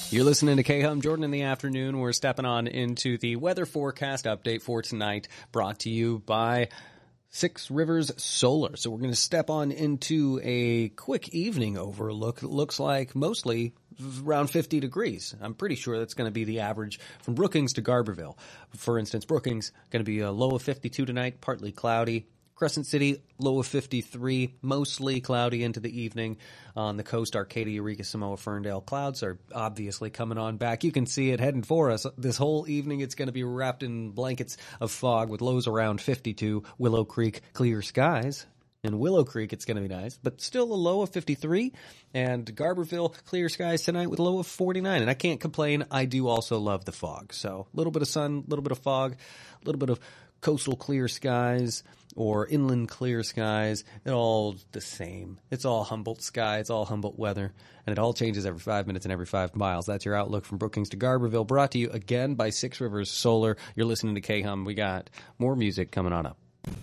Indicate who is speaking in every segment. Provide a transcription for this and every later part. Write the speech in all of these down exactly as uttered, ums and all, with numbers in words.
Speaker 1: You're listening to K-Hum, Jordan in the afternoon. We're stepping on into the weather forecast update for tonight, brought to you by Six Rivers Solar. So we're going to step on into a quick evening overlook. It looks like mostly around fifty degrees. I'm pretty sure that's going to be the average from Brookings to Garberville. For instance, Brookings going to be a low of fifty-two tonight, partly cloudy. Crescent City, low of fifty-three, mostly cloudy into the evening. On the coast, Arcadia, Eureka, Samoa, Ferndale, clouds are obviously coming on back. You can see it heading for us. This whole evening, it's going to be wrapped in blankets of fog with lows around fifty-two. Willow Creek, clear skies. In Willow Creek, it's going to be nice, but still a low of fifty-three. And Garberville, clear skies tonight with a low of forty-nine. And I can't complain. I do also love the fog. So a little bit of sun, a little bit of fog, a little bit of coastal clear skies or inland clear skies. It's all the same. It's all Humboldt sky. It's all Humboldt weather. And it all changes every five minutes and every five miles. That's your outlook from Brookings to Garberville, brought to you again by Six Rivers Solar. You're listening to K-Hum. We got more music coming on up.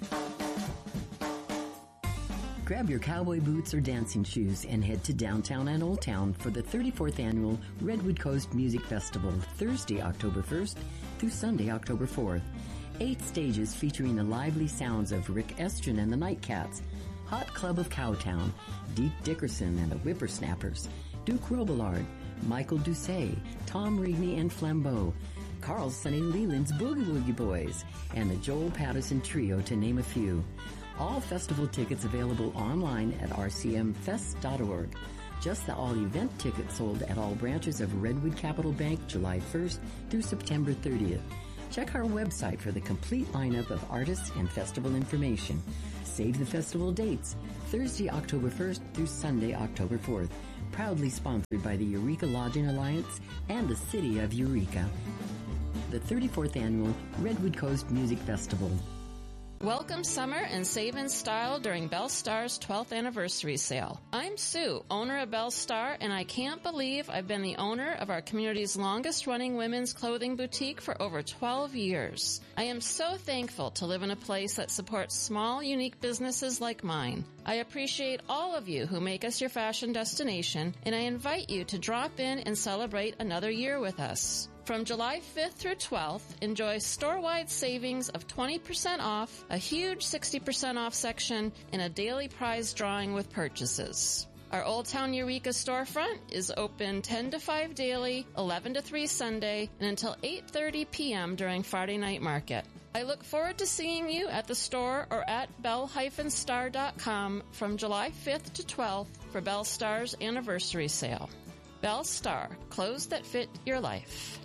Speaker 2: Grab your cowboy boots or dancing shoes and head to downtown and Old Town for the thirty-fourth Annual Redwood Coast Music Festival, Thursday, October first through Sunday, October fourth. Eight stages featuring the lively sounds of Rick Estrin and the Nightcats, Hot Club of Cowtown, Deke Dickerson and the Whippersnappers, Duke Robillard, Michael Doucet, Tom Rigney and Flambeau, Carl Sonny Leland's Boogie Woogie Boys, and the Joel Patterson Trio, to name a few. All festival tickets available online at r c m fest dot org. Just the all-event tickets sold at all branches of Redwood Capital Bank July first through September thirtieth. Check our website for the complete lineup of artists and festival information. Save the festival dates, Thursday, October first through Sunday, October fourth. Proudly sponsored by the Eureka Lodging Alliance and the City of Eureka. The thirty-fourth Annual Redwood Coast Music Festival.
Speaker 3: Welcome summer and save in style during Belle Star's twelfth anniversary sale. I'm Sue, owner of Belle Star, and I can't believe I've been the owner of our community's longest running women's clothing boutique for over twelve years. I am so thankful to live in a place that supports small, unique businesses like mine. I appreciate all of you who make us your fashion destination, and I invite you to drop in and celebrate another year with us. From July fifth through twelfth, enjoy store-wide savings of twenty percent off, a huge sixty percent off section, and a daily prize drawing with purchases. Our Old Town Eureka storefront is open ten to five daily, eleven to three Sunday, and until eight thirty p.m. during Friday night market. I look forward to seeing you at the store or at belle dash star dot com from July fifth to twelfth for Belle Star's anniversary sale. Belle Star, clothes that fit your life.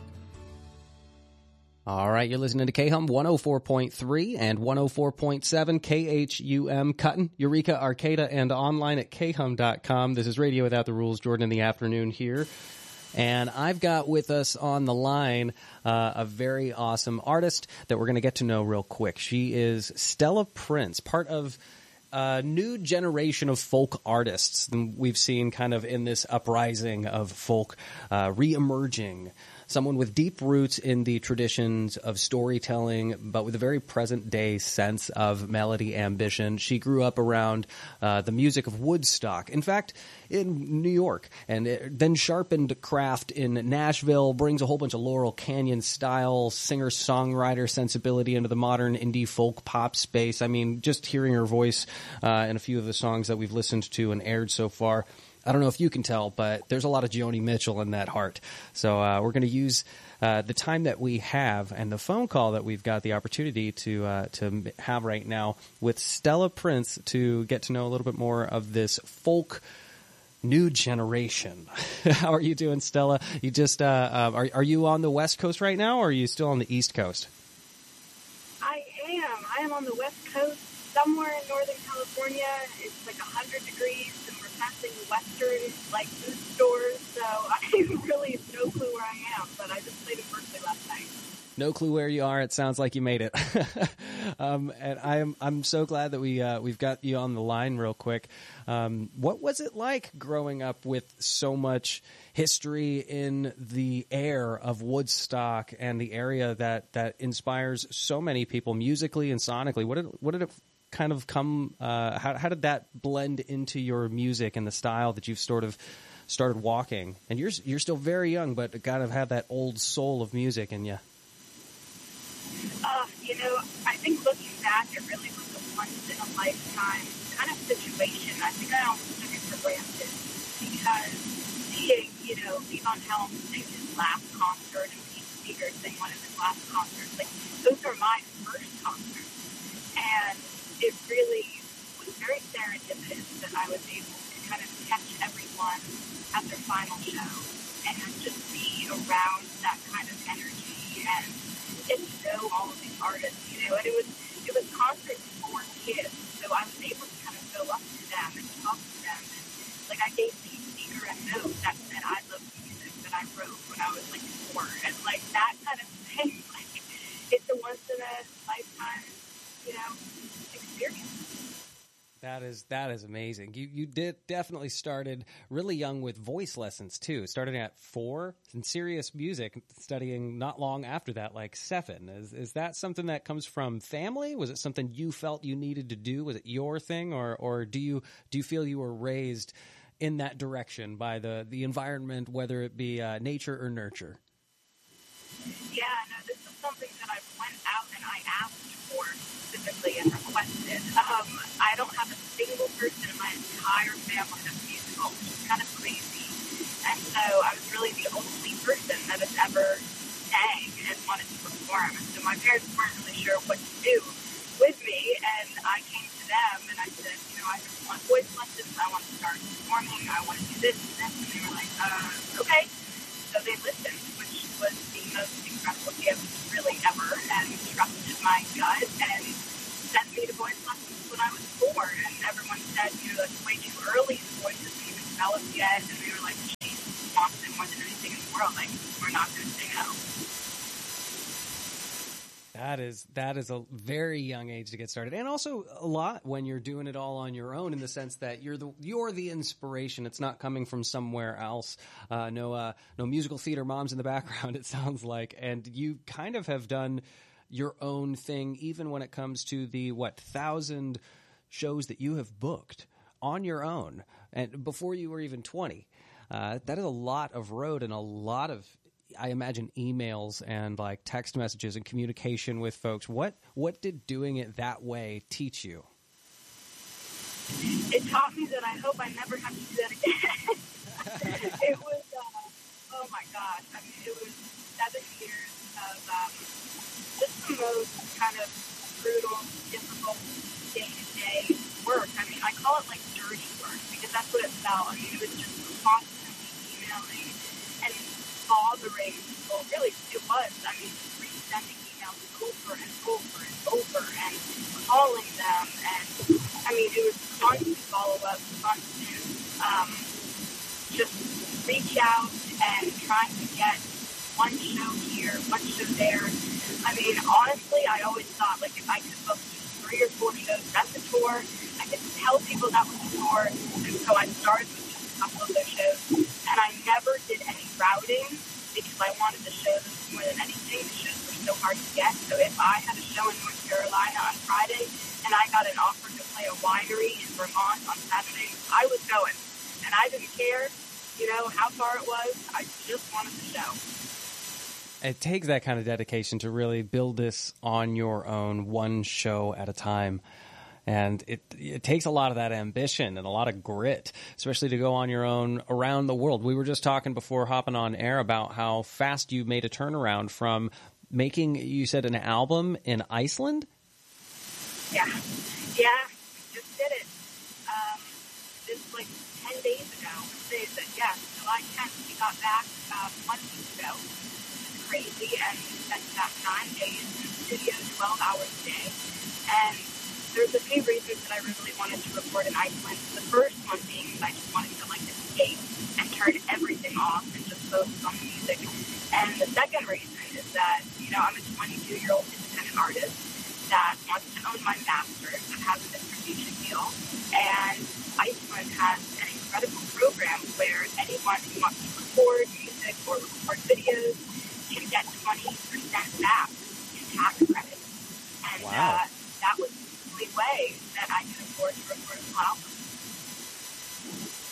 Speaker 1: All right, you're listening to K-Hum one oh four point three and one oh four point seven K H U M Cutton, Eureka, Arcata, and online at k hum dot com. This is Radio Without the Rules, Jordan in the afternoon here. And I've got with us on the line uh, a very awesome artist that we're going to get to know real quick. She is Stella Prince, part of a new generation of folk artists than we've seen kind of in this uprising of folk uh, re-emerging. Someone with deep roots in the traditions of storytelling, but with a very present-day sense of melody ambition. She grew up around uh, the music of Woodstock. In fact, in New York, and it, then sharpened craft in Nashville, brings a whole bunch of Laurel Canyon-style singer-songwriter sensibility into the modern indie folk pop space. I mean, just hearing her voice uh, in a few of the songs that we've listened to and aired so far, I don't know if you can tell, but there's a lot of Joni Mitchell in that heart. So uh, we're going to use uh, the time that we have and the phone call that we've got the opportunity to uh, to have right now with Stella Prince to get to know a little bit more of this folk new generation. How are you doing, Stella? You just uh, uh, are are you on the West Coast right now, or are you still on the East Coast?
Speaker 4: I am. I am on the West Coast, somewhere in Northern California. It's like one hundred degrees, and we're passing Western, like, food stores, so I really have no clue where I am, but I just played a birthday last night.
Speaker 1: No clue where you are. It sounds like you made it. um, and I'm I'm so glad that we uh, we've got you on the line real quick. Um, what was it like growing up with so much history in the air of Woodstock and the area that, that inspires so many people musically and sonically? What did what did it kind of come? Uh, how how did that blend into your music and the style that you've sort of started walking. And you're you're still very young, but kind of have that old soul of music in you.
Speaker 4: Uh, you know, I think looking back, it really was a once-in-a-lifetime kind of situation. I think I almost took it for granted because seeing, you know, Levon Helm sing his last concert and Pete Seeger sing one of his last concerts, like, those are my first concerts. And it really was very serendipitous that I was able to kind of catch everyone at their final show and just be around that kind of energy and get to know all of these artists, you know, and it was, it was concerts for kids, so I was able to kind of go up to them and talk to them, and, like, I gave Pete Seeger a note that said, I love the music that I wrote when I was, like, four, and, like, that kind of thing, like, it's a once-in-a-lifetime, you know, experience.
Speaker 1: That is that is amazing. You you did definitely started really young with voice lessons too. Starting at four and serious music, studying not long after that, like seven. Is is that something that comes from family? Was it something you felt you needed to do? Was it your thing, or or do you do you feel you were raised in that direction by the the environment, whether it be uh, nature or nurture?
Speaker 4: Yeah, no, this is something that I went out and I asked for specifically and requested. Um, I don't have a single person in my entire family that's musical, which is kind of crazy. And so I was really the only person that has ever sang and wanted to perform. And so my parents weren't really sure what to do with me. And I came to them and I said, you know, I just want voice lessons. I want to start performing. I want to do this and this. And they were like, uh, okay. So they listened, which was the most incredible gift really ever, and trusted my gut and sent me to voice lessons when I was four. And everyone said, you know, that's way too early. The voice isn't even developed yet. And they were like, she wants it more than anything in the world. Like, we're not going to say no.
Speaker 1: That is that is a very young age to get started, and also a lot when you're doing it all on your own, in the sense that you're the you're the inspiration. It's not coming from somewhere else. Uh, no uh, no musical theater moms in the background, it sounds like, and you kind of have done your own thing, even when it comes to the what thousand shows that you have booked on your own, and before you were even twenty. Uh, that is a lot of road and a lot of, I imagine, emails and like text messages and communication with folks. What what did doing it that way teach you?
Speaker 4: It taught me that I hope I never have to do that again. It was, uh, oh my gosh, I mean, it was seven years of um, just the most kind of brutal, difficult day-to-day work. I mean, I call it like dirty work because that's what it felt. I mean, it was just constantly emailing and bothering people. Really, it was. I mean, resending emails over and over and over and calling them. And, I mean, it was constant follow-up, constant um, just reach out and trying to get one show here, one show there. I mean, honestly, I always thought, like, if I could book three or four shows, that's a tour. I could tell people that was a tour. And so I started with just a couple of those shows. And I never did any routing because I wanted the shows more than anything. The shows were so hard to get. So if I had a show in North Carolina on Friday and I got an offer to play a winery in Vermont on Saturday, I was going. And I didn't care, you know, how far it was. I just wanted the show.
Speaker 1: It takes that kind of dedication to really build this on your own, one show at a time. And it it takes a lot of that ambition and a lot of grit, especially to go on your own around the world. We were just talking before hopping on air about how fast you made a turnaround from making, you said, an album in Iceland?
Speaker 4: Yeah. Yeah. Just did it. Um, just like ten days ago. Say that, yeah, July tenth, we got back uh, one week ago. It's crazy. And we spent about nine days in the studio, twelve hours a day. And there's a few reasons that I really wanted to record in Iceland. The first one being that I just wanted to like escape and turn everything off and just focus on the music. And the second reason is that, you know, I'm a twenty-two-year-old independent artist that wants to own my masters, that has a distribution deal. And Iceland has an incredible program where anyone who wants to record music or record videos can get twenty percent back in tax credits. And
Speaker 1: wow.
Speaker 4: uh, that was way that I can afford to record an album.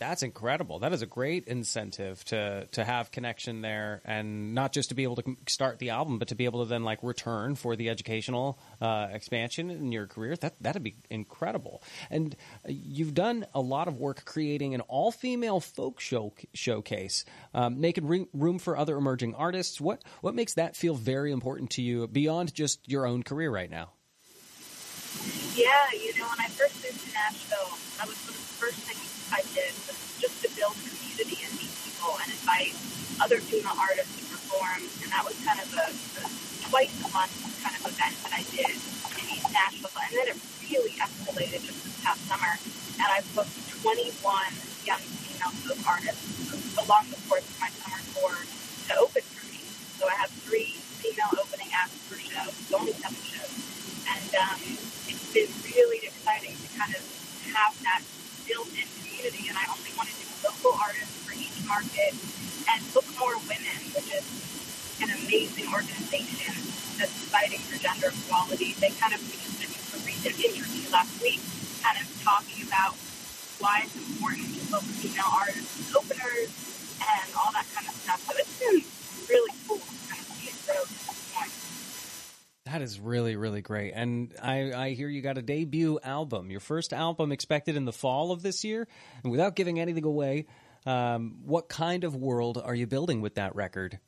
Speaker 1: That's incredible. That is a great incentive to to have connection there, and not just to be able to start the album, but to be able to then like return for the educational uh, expansion in your career. That that'd be incredible. And you've done a lot of work creating an all-female folk show showcase, um, making room for other emerging artists. What what makes that feel very important to you beyond just your own career right now?
Speaker 4: Yeah, you know, when I first moved to Nashville, that was one of the first things I did, was just to build community and meet people and invite other female artists to perform. And that was kind of a, a twice a month kind of event that I did in East Nashville. And then it really escalated just this past summer. And I've booked twenty-one young female folk artists along the course of my summer tour to open for me. So I have three female opening acts per show, only seven shows. And um, it's been really exciting to kind of have that built-in community. And I only want to do local artists for each market and book more women, which is an amazing organization that's fighting for gender equality. They kind of, we just did a recent interview last week, kind of talking about why it's important to book female artists as openers and all that kind of stuff. So it's been really cool to kind of see it grow to this point.
Speaker 1: That is really, really great. And I, I hear you got a debut album, your first album expected in the fall of this year. And without giving anything away, um, what kind of world are you building with that record?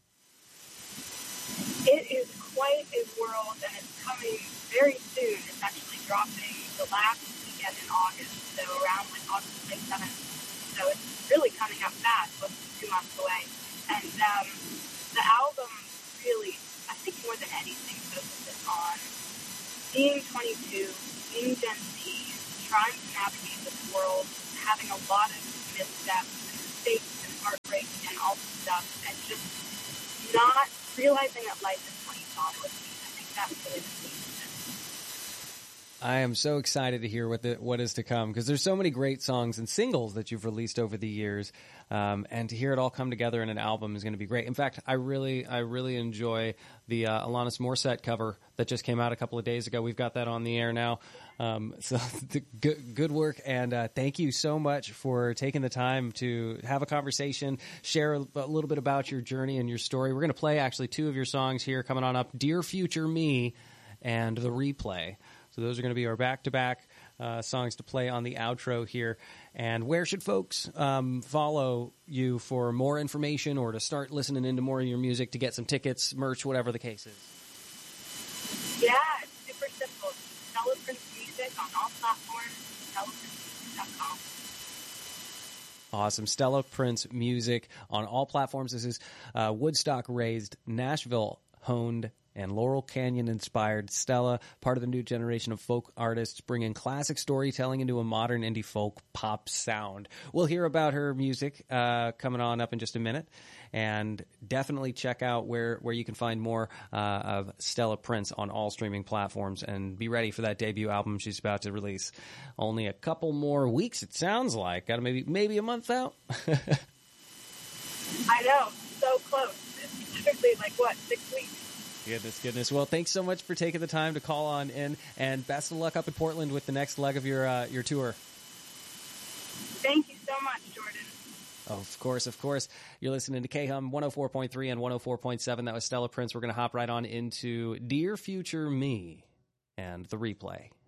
Speaker 4: It is quite a world, and it's coming very soon. It's actually dropping the last weekend in August, so around like August twenty-seventh. So it's really coming up fast, less than two months away. And um, the album really, I think more than anything, focuses on being twenty-two, being Gen Z, trying to navigate this world, having a lot of missteps and mistakes and heartbreak and all this stuff, and just not realizing that life is what you thought it would be. I think that's really the key to this.
Speaker 1: I am so excited to hear what the, what is to come, because there's so many great songs and singles that you've released over the years, um, and to hear it all come together in an album is going to be great. In fact, I really, I really enjoy the uh, Alanis Morissette cover that just came out a couple of days ago. We've got that on the air now, um, so the, good, good work, and uh, thank you so much for taking the time to have a conversation, share a, a little bit about your journey and your story. We're going to play actually two of your songs here coming on up: "Dear Future Me" and "The Replay." So those are going to be our back-to-back uh, songs to play on the outro here. And where should folks um, follow you for more information or to start listening into more of your music, to get some tickets, merch, whatever the case is?
Speaker 4: Yeah, it's super simple. Stella Prince Music on all platforms, stella prince music dot com.
Speaker 1: Awesome. Stella Prince Music on all platforms. This is uh, Woodstock-raised, Nashville-honed, and Laurel Canyon-inspired Stella, part of the new generation of folk artists, bringing classic storytelling into a modern indie folk pop sound. We'll hear about her music uh, coming on up in just a minute, and definitely check out where, where you can find more uh, of Stella Prince on all streaming platforms, and be ready for that debut album she's about to release. Only a couple more weeks, it sounds like. Got maybe maybe a month out.
Speaker 4: I know, so close. It's literally like, what, six weeks?
Speaker 1: Goodness, goodness. Well, thanks so much for taking the time to call on in, and best of luck up in Portland with the next leg of your uh, your tour.
Speaker 4: Thank you so much, Jordan.
Speaker 1: Oh, of course, of course. You're listening to K-Hum one oh four point three and one oh four point seven. That was Stella Prince. We're going to hop right on into Dear Future Me and The Replay.